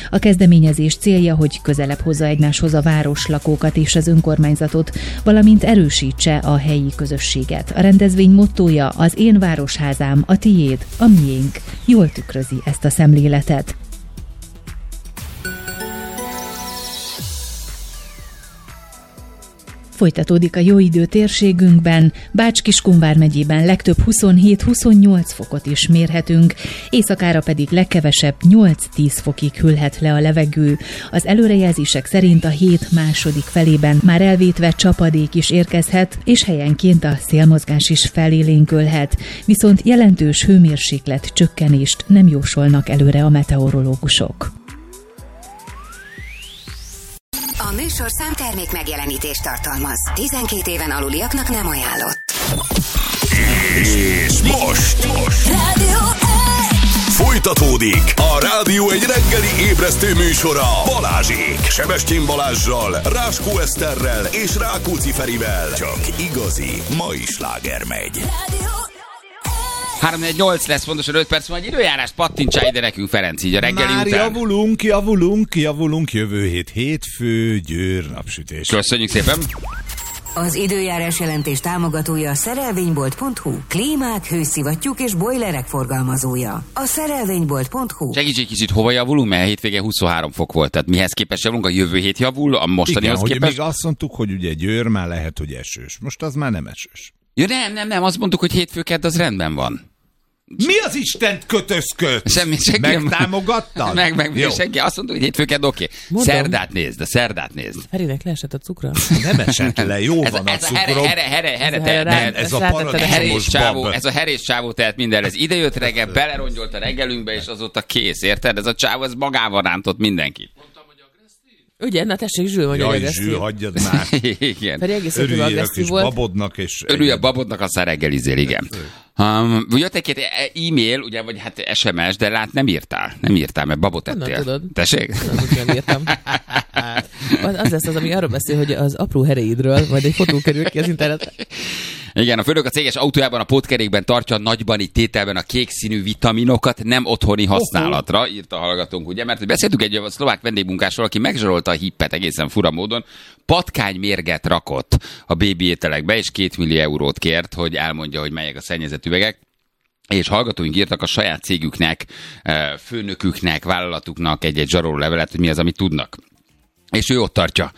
A kezdeményezés célja, hogy közelebb hozza egymáshoz a városlakókat és az önkormányzatot, valamint erősítse a helyi közösséget. A rendezvény mottója az én városházám, a tiéd, a miénk. Jól tükrözi ezt a szemléletet. Folytatódik a jó idő térségünkben, Bács-Kiskun vármegyében legtöbb 27-28 fokot is mérhetünk, éjszakára pedig legkevesebb 8-10 fokig hűlhet le a levegő. Az előrejelzések szerint a hét második felében már elvétve csapadék is érkezhet, és helyenként a szélmozgás is felélénkülhet, viszont jelentős hőmérséklet csökkenést nem jósolnak előre a meteorológusok. A műsorszám termék megjelenítést tartalmaz. 12 éven aluliaknak nem ajánlott. És most Rádió 1! Folytatódik a Rádió egy reggeli ébresztő műsora Balázsék. Sebestyén Balázssal, Ráskó Eszterrel és Rákóczi Ferivel. Csak igazi mai sláger megy. 3-4-8 lesz, pontosan 5 perc van, egy időjárást pattintsál ide nekünk, Ferenc, így a reggeli már után. javulunk, jövő hétfő, Győr, napsütés. Köszönjük szépen. Az időjárás jelentés támogatója a szerelvénybolt.hu, klímák, hőszivattyúk és bojlerek forgalmazója. A szerelvénybolt.hu. Segíts egy kicsit, hova javulunk, mert hétvége 23 fok volt, tehát mihez képest javulunk, a jövő hét javul, a mostanihoz képest. képest. Még azt mondtuk, hogy ugye Győr már lehet, hogy esős. Most az már nem esős. Ja, nem, azt mondtuk, hogy hétfő-kedd az rendben van. Mi az Istent kötözködsz? Semmi, senki megtámogattad? Meg senki. Azt mondta, hogy hétfőked oké. Szerdát nézd. Ferinek leesett a cukra. Nem esett le, jó van a cukrom. Ez a paradicsom bab. Ez a herés csávó tehet mindenre. Ez idejött reggel, belerongyolt a reggelünkbe, és azóta kész, érted? Ez a csávó, ez magával rántott mindenkit. Ugye, na tessék, Zsül mondja, hogy agresszív. Zsül, hagyjad már. Igen. Pedig egész agresszív volt. Babodnak és... Örülj a babodnak, aztán reggelizél, igen. Jött egy-két e-mail, ugye, vagy hát SMS, de lát, nem írtál, mert babot ettél. Honnan tudod? Tessék? Nem írtam. Az lesz az, ami arról beszél, hogy az apró heréidről, majd egy fotó kerül ki az internetre. Igen, a főnök a céges autójában a pótkerékben tartja nagybani tételben a kék színű vitaminokat nem otthoni használatra, írta a hallgatónk, ugye, mert beszéltünk egy szlovák vendégmunkásról, aki megzsarolta a hippet egészen fura módon, patkánymérget rakott a bébi ételekbe, és 2 millió eurót kért, hogy elmondja, hogy melyek a szennyezett üvegek. És hallgatóink írtak a saját cégüknek, főnöküknek, vállalatuknak egy-egy zsaroló levelet, hogy mi az, amit tudnak. És ő ott tartja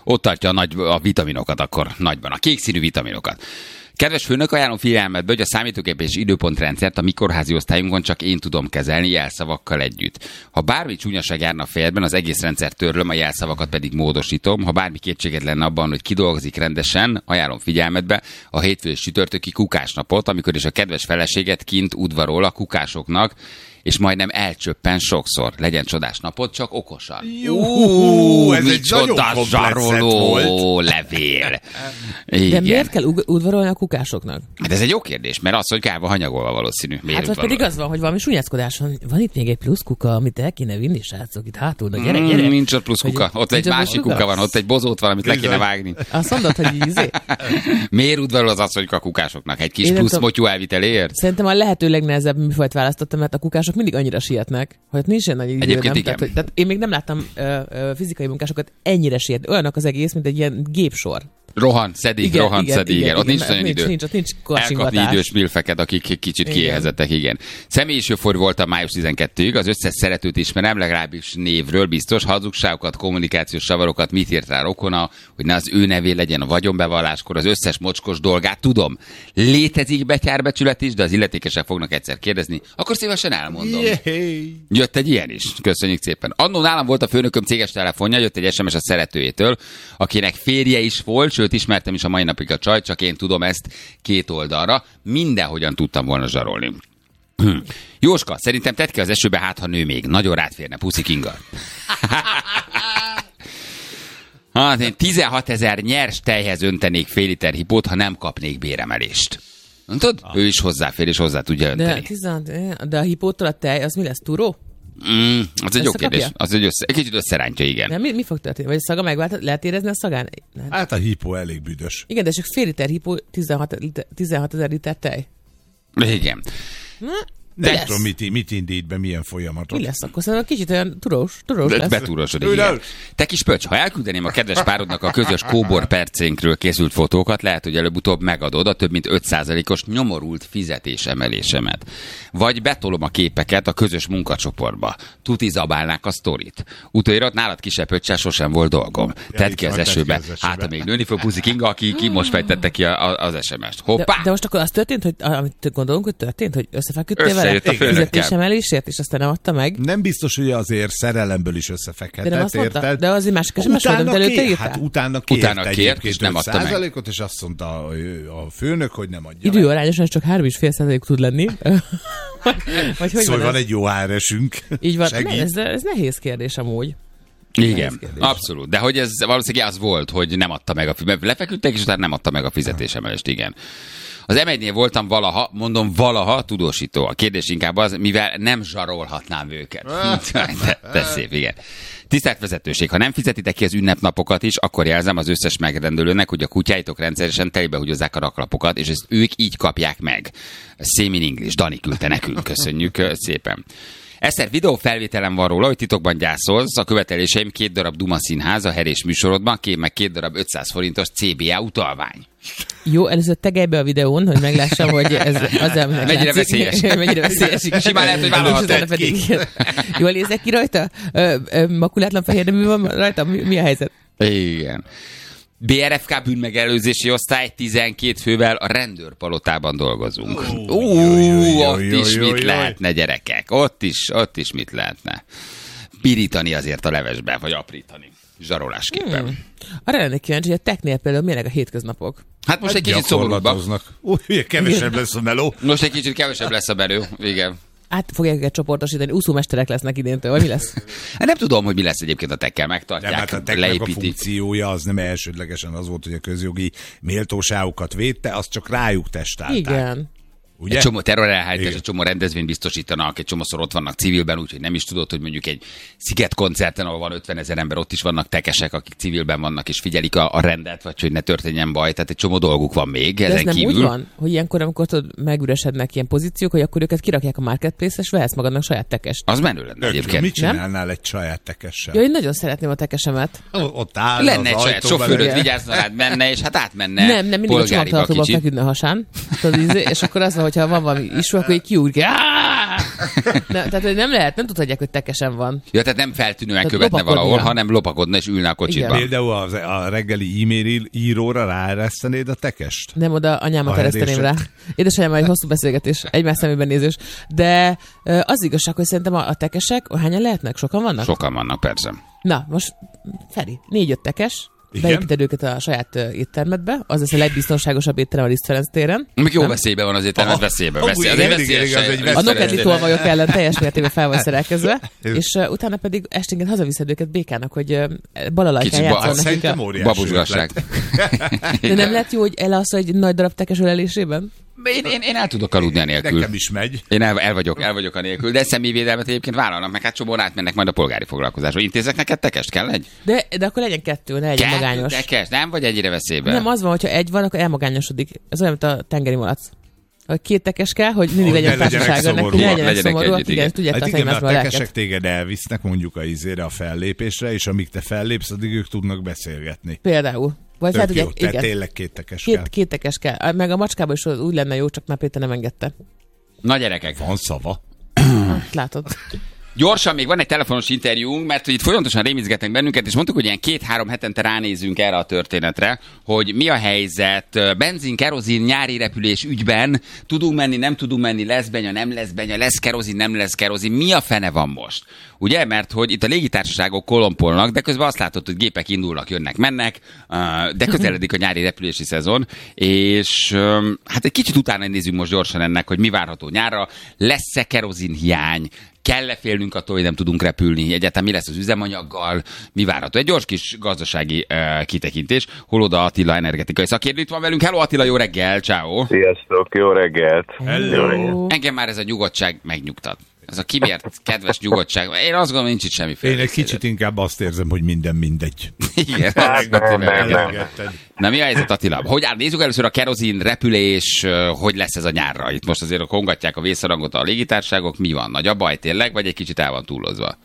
a vitaminokat akkor nagyban, a kék színű vitaminokat. Kedves főnök, ajánlom figyelmetbe, hogy a számítógép és időpontrendszert a mi kórházi osztályunkon csak én tudom kezelni jelszavakkal együtt. Ha bármi csúnyaság járna a fejedben, az egész rendszert törlöm, a jelszavakat pedig módosítom. Ha bármi kétséged lenne abban, hogy kidolgozik rendesen, ajánlom figyelmetbe a hétfő és csütörtöki kukásnapot, amikor is a kedves feleséget kint udvarol a kukásoknak, és majdnem elcsöppen sokszor. Legyen csodás napot, csak okosan. Ez egy nagyon zsaroló levél. De miért kell udvarolni a kukásoknak? Hát ez egy jó kérdés, mert az, hogy kárba hanyagolva valószínű. Hát vagy pedig az van, hogy valami súnyászkodás van itt még egy plusz kuka, amit el kéne vinni, srácok, itt hátul, de gyere. Nincs ott plusz kuka, ott egy másik kuka van, ott egy bozót van, amit le kéne vágni. Azt mondod, hogy ízé? Miért udvarol az asszonyok a kukásoknak? Egy kis plusz motyú elviteléért? Szerintem a lehető legnehezebb műfajt választottam, mert a kukások mindig annyira sietnek, hogy nincs ilyen nagy idő. Egyébként igen. Tehát én még nem láttam fizikai munkásokat ennyire sietni. Olyanok az egész, mint egy ilyen gépsor. Rohan, szedik. Ott nincs olyan idő. Nincs elkapni idős milfeket, akik kicsit kiéhezettek, igen. Személyis jöfor voltam május 12-ig, az összes szeretőt ismerem, legalábbis névről biztos, hazugságokat, kommunikációs savarokat, mit írt rá rokona, hogy ne az ő nevé legyen a vagyonbevalláskor, az összes mocskos dolgát tudom. Létezik betyárbecsület is, de az illetékesek fognak egyszer kérdezni, akkor szívesen elmondom. Jött egy ilyen is, köszönjük szépen. Annó nálam volt a főnököm céges telefonja, jött egy SMS a szeretőjétől, akinek férje is volt, sőt ismertem is a mai napig a csajt, csak én tudom ezt két oldalra. Mindenhogyan tudtam volna zsarolni. Jóska, szerintem tedd ki az esőbe, hát ha nő még. Nagyon rád férne, Puszi Kinga. Hát én 16 000 nyers tejhez öntenék fél liter hipót, ha nem kapnék béremelést. Tudod? Ő is hozzáfér, és hozzá tudja önteni. De a hipótól a tej, az mi lesz? Turó? Az egy jó kérdés. Az egy kicsit összerántja, igen. Nem, mi fog történni? Vagy a szaga megvált? Lehet érezni a szagán? Hát a hipó elég büdös. Igen, de csak fél liter hipó, 16 000 liter tej. Igen. Nem tudom, mit indít be, milyen folyamatot. Mi lesz akkor? Szerintem kicsit olyan turós lesz. Betúrosodik, igen. Te kis pöcs, ha elküldeném a kedves párodnak a közös kóbor percénkről készült fotókat, lehet, hogy előbb-utóbb megadod a több mint 5%-os nyomorult fizetésemelésemet. Vagy betolom a képeket a közös munkacsoportba. Tuti zabálnák a sztorit. Utóirat nálad kisebb pöccsel sosem volt dolgom. Tedd ki az esőbe. Hát, ha még nőni fog Puzi Kinga, aki most fejtette ki az SMS-t. Hoppá! De most akkor az történt, hogy amit gondolunk, hogy történt, hogy összefeküdtél vele fizetésemelésért, és aztán nem adta meg? Nem biztos, hogy azért szerelemből is összefekhetett, érted? De azért másik SMS volt, amit előtte írtál? Hát utána kért és nem adta meg. És azt mondta a főnök, hogy nem adja meg. Időarányosan csak 3,5% tud lenni. Vagy hogy szóval van egy jó HR-esünk. Így van. Ez nehéz kérdés amúgy. Igen, abszolút. De hogy ez valószínűleg az volt, hogy nem adta meg lefeküdtek, és utána nem adta meg a fizetésemelést, igen. Az M1-nél voltam valaha tudósító. A kérdés inkább az, mivel nem zsarolhatnám őket. De szép, igen. Tisztelt vezetőség, ha nem fizetitek ki az ünnepnapokat is, akkor jelzem az összes megrendelőnek, hogy a kutyáitok rendszeresen telibehúgyozzák a raklapokat, és ezt ők így kapják meg. Same in English. Dani küldte nekünk, köszönjük szépen. Eszter, videófelvételem van róla, hogy titokban gyászolsz. A követeléseim 2 darab Duma Színház a Herés műsorodban, meg 2 darab 500 forintos CBA utalvány. Jó, először tegelj be a videón, hogy meglássam, hogy ez az, mennyire veszélyes. Mennyire veszélyes. Simán lehet, hogy vállalhat jól nézek ki rajta? Makulátlan fehér nemű van rajta? Mi a helyzet? Igen. BRFK bűnmegelőzési osztály 12 fővel a rendőrpalotában dolgozunk. Ott is mit lehetne, gyerekek? Ott is mit lehetne? Pirítani azért a levesben, vagy aprítani. Zsarolásképpen. Arra lennék kíváncsi, hogy a technél például milyenek a hétköznapok? Hát most egy kicsit szomorúbbak. Kevesebb lesz a meló. Most egy kicsit kevesebb lesz a belő, igen. Hát fogják őket csoportosítani, úszómesterek lesznek idéntől, vagy mi lesz? Hát nem tudom, hogy mi lesz egyébként a tekkel, megtartják, hát a teknek a funkciója az nem elsődlegesen az volt, hogy a közjogi méltóságokat védte, azt csak rájuk testálták. Igen. Ugye? Egy csomó terrorelhárítás, egy csomó rendezvényt biztosítanak, egy csomószor ott vannak civilben, úgyhogy nem is tudod, hogy mondjuk egy szigetkoncerten, ahol van 50 000 ember, ott is vannak tekesek, akik civilben vannak és figyelik a rendet, vagy hogy ne történjen baj. Tehát egy csomó dolguk van még. De ezen ez nem kívül. úgy van, hogy ilyenkor, amikor megüresednek ilyen pozíciók, hogy akkor őket kirakják a marketplace-re, és vehetsz magadnak saját tekest. Az menő lenne egyébként. Mit csinálnál egy saját tekessel? Jó, én nagyon szeretném a tekesemet. Ott áll lenne egy saját sofőröd, vigyázzna rád, menne, és hát átmenne. Nem, mindig a csomagtartóban feküdne a hasán. És akkor az van, hogyha van valami isú, akkor így kiúrja. Tehát, hogy nem lehet, nem tudhatják, hogy tekesen van. Ja, tehát nem feltűnően követne valahol, hanem lopakodna és ülne a kocsiban. Például a reggeli e-mail íróra ráeresztenéd a tekest? Nem, oda anyámat ereszteném rá. Édesanyámmal egy hosszú beszélgetés, egymás szemében nézés. De az igazság, hogy szerintem a tekesek, hányan lehetnek? Sokan vannak? Sokan vannak, persze. Na, most Feri, 4-5 tekes. Beépíted őket a saját éttermedbe, az lesz a legbiztonságosabb étterem a Liszt Ferenc téren. Még jó veszélyben van az étterem, veszélyben. A nokedi tolvajok ellen teljes mértékben fel van szerelkezve, és utána pedig esténként hazaviszed őket békának, hogy balalajkán játszol nekik. Babusgasság. De nem lett jó, hogy elalszol egy nagy darab tekes ölelésében? Én el tudok aludni a nélkül. Nekem is megy. Én el vagyok a nélkül, de személyvédelmet egyébként vállalnak, meg hát csomóan átmennek majd a polgári foglalkozásba. Intézek neked tekest, kell egy? De akkor legyen 2, ne legyen magányos. Tekest, nem vagy ennyire veszélyben. Nem, az van, hogyha egy van, akkor elmagányosodik. Ez olyan, mint a tengeri malac. Hogy 2 tekes kell, hogy mindig legyen társasága, neki ne legyenek szomorúak, igen, tudják tartani a tekesek téged elvisznek mondjuk a fellépésre, és amíg te fellépsz, addig ők tudnak beszélgetni. Például. Vagy fel tudják, igen. Tényleg 2 tekes kell. 2 tekes kell. Meg a macskában is úgy lenne jó, csak már Péter nem engedte. Na gyerekek. Van szava. Látod. Gyorsan még van egy telefonos interjúnk, mert itt folyamatosan rémizgetnek bennünket, és mondtuk, hogy ilyen 2-3 hetente ránézünk erre a történetre, hogy mi a helyzet benzin, kerozin, nyári repülés ügyben, tudunk menni, nem tudunk menni, lesz benya, nem lesz benya, lesz kerozin, nem lesz kerozin, mi a fene van most? Ugye, mert hogy itt a légitársaságok kolompolnak, de közben azt látod, hogy gépek indulnak, jönnek, mennek, de közeledik a nyári repülési szezon, és hát egy kicsit utána nézzük most gyorsan ennek, hogy mi várható nyárra, lesz-e kerozin hiány, kell-e félnünk attól, hogy nem tudunk repülni? Egyáltalán mi lesz az üzemanyaggal? Mi várható? Egy gyors kis gazdasági kitekintés. Holoda Attila energetikai szakértő itt van velünk. Hello Attila, jó reggel, ciao. Sziasztok, jó reggelt. Hello. Engem már ez a nyugodtság megnyugtat. Az a kimért kedves nyugodtság. Én azt gondolom, nincs itt semmiféle. Én egy kicsit inkább azt érzem, hogy minden mindegy. Igen. Na mi a helyzet, Attila? Nézzük először a kerozin repülés, hogy lesz ez a nyárra. Itt most azért kongatják a vészharangot a légitársaságok. Mi van? Nagy a baj tényleg, vagy egy kicsit el van túlozva?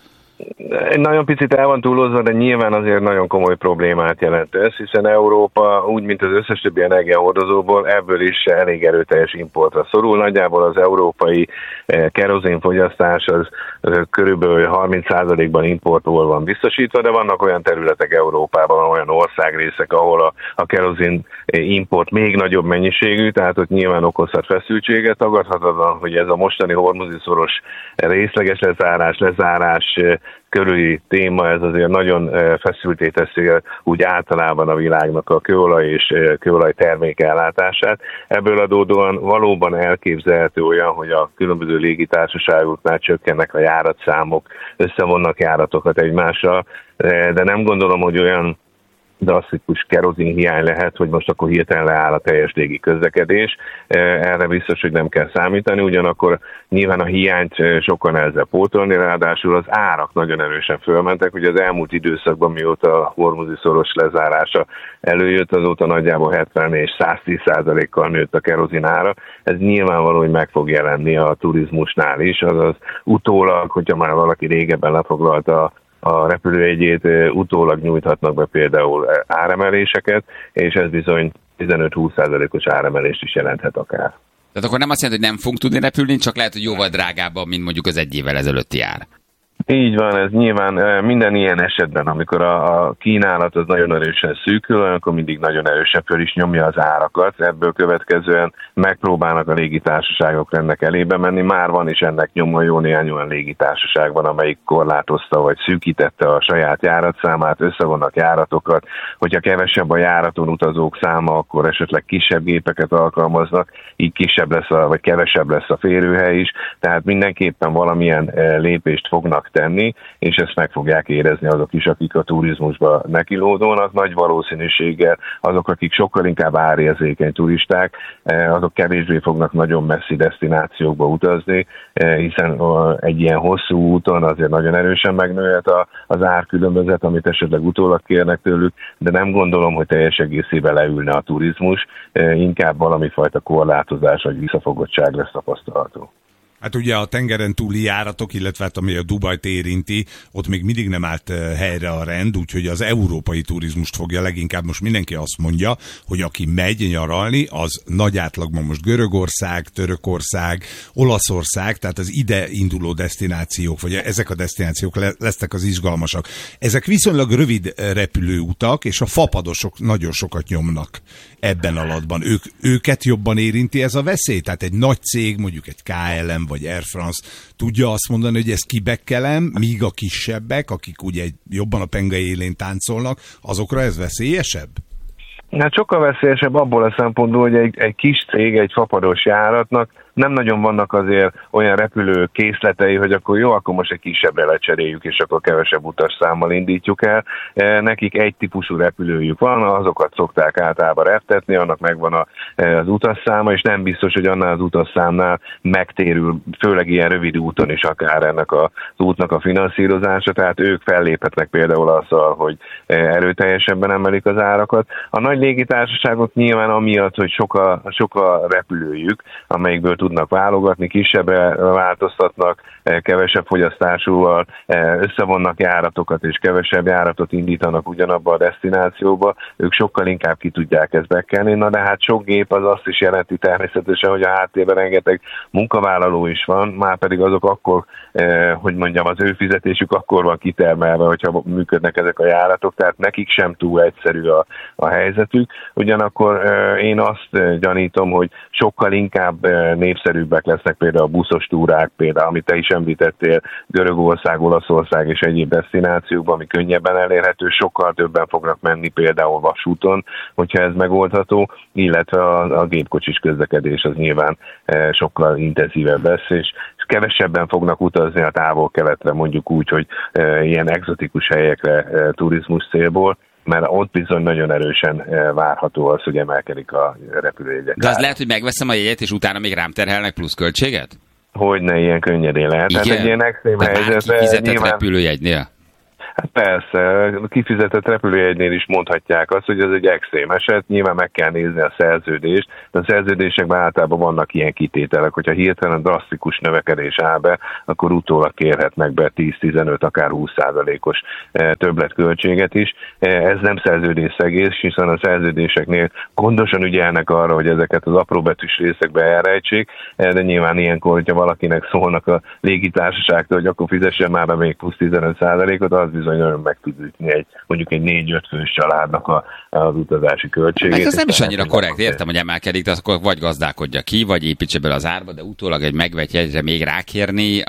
Nagyon picit el van túlozva, de nyilván azért nagyon komoly problémát jelent ez, hiszen Európa, úgy mint az összes többi energiahordozóból, ebből is elég erőteljes importra szorul. Nagyjából az európai kerozinfogyasztás az körülbelül 30%-ban importból van biztosítva, de vannak olyan területek Európában, olyan országrészek, ahol a kerozin import még nagyobb mennyiségű, tehát ott nyilván okozhat feszültséget. Tagadhatatlan, hogy ez a mostani hormuzi-szoros részleges lezárás körüli téma, ez azért nagyon feszülté teszi úgy általában a világnak a kőolaj és kőolaj termékellátását. Ebből adódóan valóban elképzelhető olyan, hogy a különböző légitársaságoknál csökkennek a járatszámok, összevonnak járatokat egymással, de nem gondolom, hogy olyan drasztikus kerozin hiány lehet, hogy most akkor hirtelen leáll a teljes légi közlekedés. Erre biztos, hogy nem kell számítani, ugyanakkor nyilván a hiányt sokkal nehezebb pótolni, ráadásul az árak nagyon erősen fölmentek, ugye az elmúlt időszakban, mióta a hormuzi-szoros lezárása előjött, azóta nagyjából 70 és 110%-kal nőtt a kerozin ára. Ez nyilvánvaló, hogy meg fog jelenni a turizmusnál is, azaz utólag, hogyha már valaki régebben lefoglalta a repülőjegyét, utólag nyújthatnak be például áremeléseket, és ez bizony 15-20%-os áremelést is jelenthet akár. Tehát akkor nem azt jelenti, hogy nem fogunk tudni repülni, csak lehet, hogy jóval drágábban, mint mondjuk az egy évvel ezelőtti ár. Így van, ez nyilván minden ilyen esetben, amikor a kínálat az nagyon erősen szűkül, akkor mindig nagyon erősen föl is nyomja az árakat, ebből következően megpróbálnak a légitársaságok ennek elébe menni. Már van is ennek nyoma, jó néhány olyan légitársaság van, amelyik korlátozta vagy szűkítette a saját járatszámát, összevonnak járatokat, hogyha kevesebb a járaton utazók száma, akkor esetleg kisebb gépeket alkalmaznak, így kisebb lesz vagy kevesebb lesz a férőhely is, tehát mindenképpen valamilyen lépést fognak tenni, és ezt meg fogják érezni azok is, akik a turizmusba nekilódolnak. Nagy valószínűséggel azok, akik sokkal inkább árérzékeny turisták, azok kevésbé fognak nagyon messzi desztinációkba utazni, hiszen egy ilyen hosszú úton azért nagyon erősen megnőhet az árkülönbözet, amit esetleg utólag kérnek tőlük, de nem gondolom, hogy teljes egészében leülne a turizmus, inkább valami fajta korlátozás vagy visszafogottság lesz tapasztalható. Hát ugye a tengeren túli járatok, illetve hát ami a Dubajt érinti, ott még mindig nem állt helyre a rend, úgyhogy az európai turizmust fogja leginkább. Most mindenki azt mondja, hogy aki megy nyaralni, az nagy átlagban most Görögország, Törökország, Olaszország, tehát az ide induló desztinációk, vagy ezek a desztinációk lesznek az izgalmasak. Ezek viszonylag rövid repülőutak, és a fapadosok nagyon sokat nyomnak ebben alatban. Őket jobban érinti ez a veszély? Tehát egy nagy cég, mondjuk egy KLM vagy Air France tudja azt mondani, hogy ezt kibekkelem, míg a kisebbek, akik ugye jobban a penge élén táncolnak, azokra ez veszélyesebb? Hát sokkal veszélyesebb abból a szempontból, hogy egy kis cég, egy fapados járatnak nem nagyon vannak azért olyan repülő készletei, hogy akkor jó, akkor most egy kisebbre lecseréljük, és akkor kevesebb utasszámmal indítjuk el. Nekik egy típusú repülőjük van, azokat szokták általában reptetni, annak megvan az utasszáma, és nem biztos, hogy annál az utasszámnál megtérül, főleg ilyen rövid úton is akár ennek az útnak a finanszírozása, tehát ők felléphetnek például azzal, hogy erőteljesebben emelik az árakat. A nagy légitársaságok nyilván amiatt, hogy sok a repülőjük, amelyikből tudnak válogatni, kisebbre változtatnak, kevesebb fogyasztásúval, összevonnak járatokat és kevesebb járatot indítanak ugyanabba a desztinációba, ők sokkal inkább ki tudják ezt bekelni. Na de hát sok gép az azt is jelenti természetesen, hogy a háttérben rengeteg munkavállaló is van, már pedig azok akkor, hogy mondjam, az ő fizetésük akkor van kitermelve, hogyha működnek ezek a járatok, tehát nekik sem túl egyszerű a helyzetük. Ugyanakkor én azt gyanítom, hogy sokkal inkább népszerűbbek lesznek például a buszos túrák, például, amit te is említettél, Görögország, Olaszország és egyéb desztinációkban, ami könnyebben elérhető, sokkal többen fognak menni például vasúton, hogyha ez megoldható, illetve a gépkocsis közlekedés az nyilván sokkal intenzívebb lesz, és kevesebben fognak utazni a távol-keletre, mondjuk úgy, hogy ilyen egzotikus helyekre turizmus célból, mert ott bizony nagyon erősen várható az, hogy emelkedik a repülőjegyek. De az lehet, hogy megveszem a jegyet, és utána még rám terhelnek plusz költséget? Hogyne, ilyen könnyedén lehet. Igen? Tehát egy ilyen extrém helyzet. Kifizetett repülőjegynél? Hát persze, kifizetett repülőjegynél is mondhatják azt, hogy ez egy extrém eset, nyilván meg kell nézni a szerződést, de a szerződésekben általában vannak ilyen kitételek, hogyha hirtelen drasztikus növekedés áll be, akkor utólag kérhetnek be 10-15, akár 20%-os többletköltséget is. Ez nem szerződésszegés, hiszen a szerződéseknél gondosan ügyelnek arra, hogy ezeket az apróbetűs részekbe elrejtsék, de nyilván ilyenkor, hogyha valakinek szólnak a légitársaságtól, hogy akkor fizessen már be még plusz 15%-ot, az bizony nagyon meg tud ütni mondjuk egy 4-5 fős családnak az utazási költségét. Meg ez nem is annyira korrekt, értem, hogy emelkedik, de akkor vagy gazdálkodja ki, vagy építse bele az árba, de utólag egy megvett jegyre még rákérni,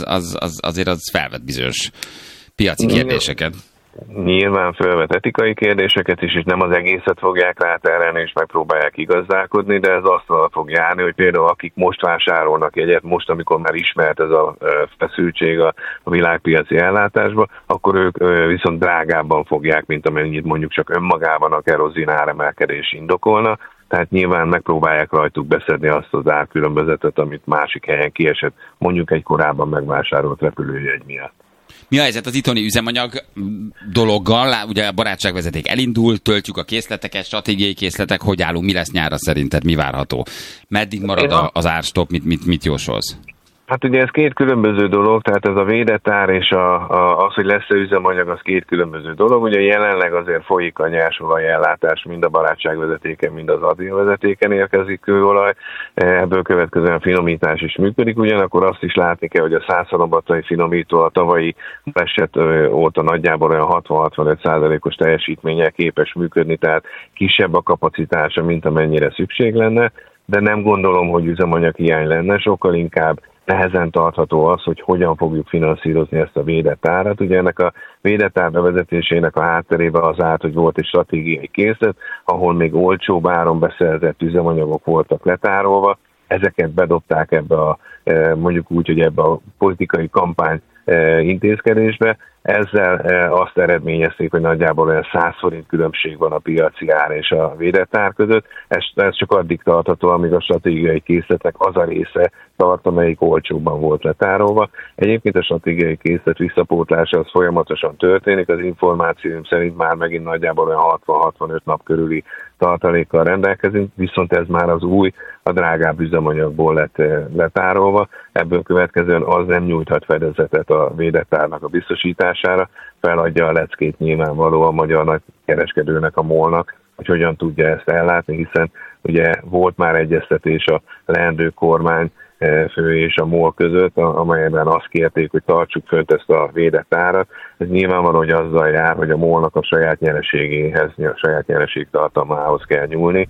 azért az felvet bizonyos piaci kérdéseket. Nyilván felvet etikai kérdéseket is, és nem az egészet fogják ráterelni, és megpróbálják igazdálkodni, de ez azt fog járni, hogy például akik most vásárolnak jegyet, most, amikor már ismert ez a feszültség a világpiaci ellátásba, akkor ők viszont drágábban fogják, mint amennyit mondjuk csak önmagában a kerozin áremelkedés indokolna. Tehát nyilván megpróbálják rajtuk beszedni azt az árkülönbözetet, amit másik helyen kiesett, mondjuk egy korábban megvásárolt repülőjegy miatt. Mi a helyzet az itthoni üzemanyag dologgal? Ugye a barátságvezeték elindult, töltjük a készleteket, stratégiai készletek, hogy állunk, mi lesz nyárra szerinted, mi várható? Meddig marad az árstop, mit jósolsz? Hát ugye ez két különböző dolog, tehát ez a védett ár és az, hogy lesz-e üzemanyag, az két különböző dolog. Ugye jelenleg azért folyik a nyersolajellátás, mind a barátságvezetéken, mind az adriavezetéken érkezik kőolaj, ebből következően finomítás is működik, ugyanakkor azt is látni kell, hogy a Szászalombatai finomító a tavalyi eset óta nagyjából olyan 60-65%-os teljesítménnyel képes működni, tehát kisebb a kapacitása, mint amennyire szükség lenne, de nem gondolom, hogy üzemanyag hiány lenne, sokkal inkább nehezen tartható az, hogy hogyan fogjuk finanszírozni ezt a védett árat. Ugye ennek a védett ár bevezetésének a hátterében az állt, hogy volt egy stratégiai készlet, ahol még olcsóbb áron beszerzett üzemanyagok voltak letárolva. Ezeket bedobták ebbe a, mondjuk úgy, hogy ebbe a politikai kampány intézkedésbe. Ezzel azt eredményezték, hogy nagyjából olyan 100 forint különbség van a piaci ár és a védett ár között. Ez csak addig tartható, amíg a stratégiai készletnek az a része tart, amelyik olcsóbban volt letárolva. Egyébként a stratégiai készlet visszapótlása az folyamatosan történik, az információim szerint már megint nagyjából olyan 60-65 nap körüli tartalékkal rendelkezünk, viszont ez már az új, a drágább üzemanyagból lett letárolva. Ebből következően az nem nyújthat fedezetet a védett árnak a biztosítására, feladja a leckét nyilvánvalóan a magyar nagykereskedőnek, a MOL-nak, hogy hogyan tudja ezt ellátni, hiszen ugye volt már egyeztetés a leendő kormány fő és a MOL között, amelyben azt kérték, hogy tartsuk fönt ezt a védett árat. Ez nyilvánvaló, hogy azzal jár, hogy a MOL-nak a saját nyereségéhez, a saját nyereségtartalmához kell nyúlni.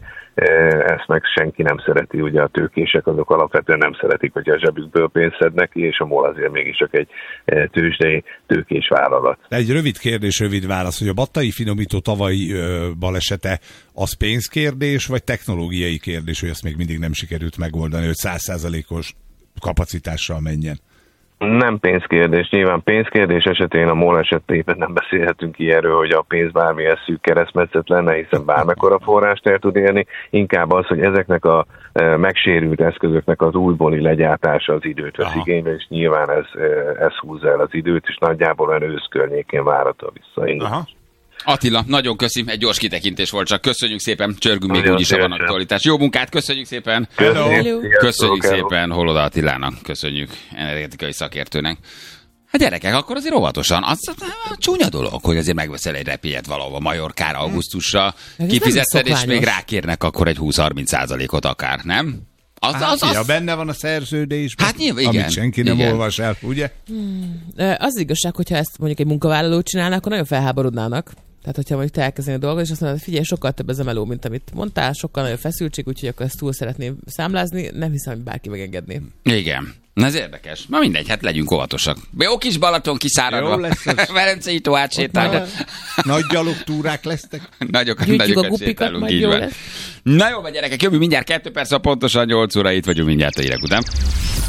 Ezt meg senki nem szereti, ugye a tőkések azok alapvetően nem szeretik, hogy a zsebükből pénzt szednek ki, és a MOL azért mégiscsak egy tőzsdei tőkés vállalat. Egy rövid kérdés, rövid válasz, hogy a battai finomító tavalyi balesete az pénzkérdés, vagy technológiai kérdés, hogy azt még mindig nem sikerült megoldani, hogy 100%-os kapacitással menjen? Nem pénzkérdés. Nyilván pénzkérdés esetén a MOL esetében nem beszélhetünk ilyenről, hogy a pénz bármilyen szűk keresztmetszet lenne, hiszen bármekkora forrást el tud érni. Inkább az, hogy ezeknek a megsérült eszközöknek az újbóli legyártása az időt vesz igénybe, és nyilván ez húzza el az időt, és nagyjából olyan ősz környékén várható visszaindul. Attila, nagyon köszi, egy gyors kitekintés volt, csak köszönjük szépen, csörgünk még úgyis, ha van aktualitás. Jó munkát, köszönjük szépen! Köszönjük szépen Holoda Attilának, köszönjük energetikai szakértőnek. Hát gyerekek, akkor azért óvatosan, az csúnya dolog, hogy azért megveszel egy repélyet valahova Majorkára augusztusra, kifizeted, és még rákérnek akkor egy 20-30%-ot akár, nem? Az benne van a szerződésben, hát nyilván, igen, amit senki nem olvas el, ugye? Az igazság, hogyha ezt mondjuk egy munkavállaló csinálná, akkor nagyon felháborodnának. Tehát, hogyha mondjuk te elkezdenél dolgozni, és azt mondod, figyelj, sokkal több ez a meló, mint amit mondtál, sokkal nagyobb feszültség, úgyhogy akkor ezt túl szeretném számlázni, nem hiszem, hogy bárki megengedné. Igen. Na ez érdekes. Na mindegy, hát legyünk óvatosak. Jó kis Balaton kiszáradva. Velencei tó átsétálni. Nagy gyalogtúrák lesznek. Nagyokat sétálunk, így van. Na jó, gyerekek, jövő mindjárt 2 perc, pontosan 8 óra, itt vagyunk mindjárt a hírek után.